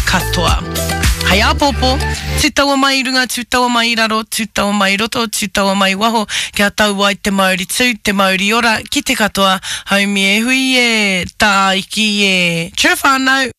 katoa. Hai a popo, tūtaua mai runga, tūtaua mai raro, tūtaua mai roto, tūtaua mai waho, kia tau ai te mauri tū, te mauri ora, ki te katoa, haumi e hui e, tā iki e, tū whānau.